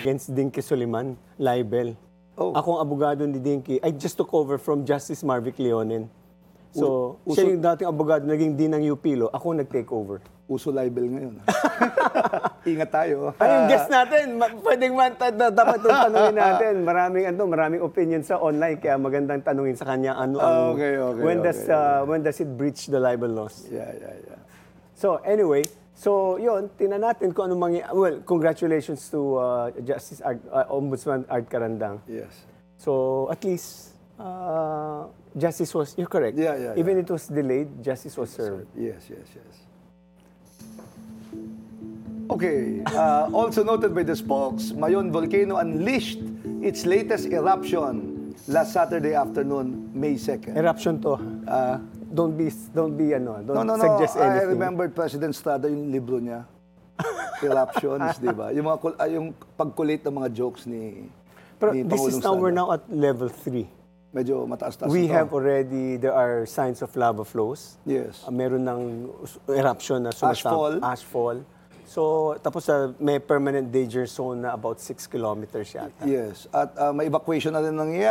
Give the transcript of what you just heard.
against Dinky Soliman, libel. Oh. Akong abogado ni Dinky, I just took over from Justice Marvic Leonin. So, siya yung dating abogado, naging din ng UP, ako nag-take over. Uso libel ngayon. Ingat tayo. Ay, yung guest natin, pwedeng dapat itong tanungin natin. Maraming opinion sa online, kaya magandang tanungin sa kanya Okay. When does it breach the libel laws? Yeah. So anyway, yun, tingnan natin kung ano well, congratulations to Justice Ombudsman Art Carandang. Yes. So at least justice was, you're correct. Yeah. Even it was delayed, justice was served. Yes. Okay. Also noted by the spokes, Mayon volcano unleashed its latest eruption last Saturday afternoon, May 2nd. Eruption to. Don't suggest anything. I remembered President Estrada yung libro niya. Eruptions, di ba? Yung pagkulit ng mga jokes ni Pero ni this is Pangulong now, we're Estrada. now at level 3. Medyo mataas-taas We ito. have already, there are signs of lava flows. Yes. Meron ng eruption na Ashfall. Ashfall. So, tapos may permanent danger zone na about 6 kilometers yata. Yes. At may evacuation na rin nangyayari.